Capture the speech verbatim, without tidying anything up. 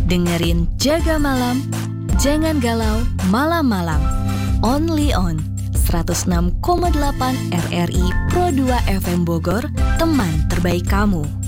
Dengerin Jaga Malam, Jangan Galau Malam-Malam. Only on seratus enam koma delapan R R I Pro dua F M Bogor, teman terbaik kamu.